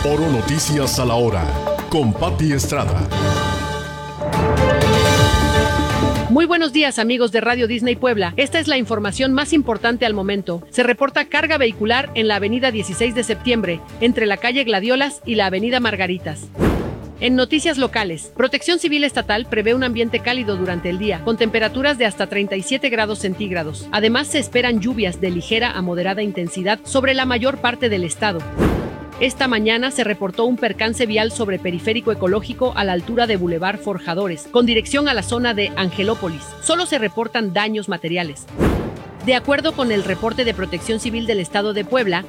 Oro Noticias a la hora, con Pati Estrada. Muy buenos días, amigos de Radio Disney Puebla. Esta es la información más importante al momento. Se reporta carga vehicular en la avenida 16 de septiembre, entre la calle Gladiolas y la avenida Margaritas. En noticias locales, Protección Civil Estatal prevé un ambiente cálido durante el día, con temperaturas de hasta 37 grados centígrados. Además, se esperan lluvias de ligera a moderada intensidad sobre la mayor parte del estado. Esta mañana se reportó un percance vial sobre Periférico Ecológico a la altura de Boulevard Forjadores, con dirección a la zona de Angelópolis. Solo se reportan daños materiales. De acuerdo con el reporte de Protección Civil del Estado de Puebla,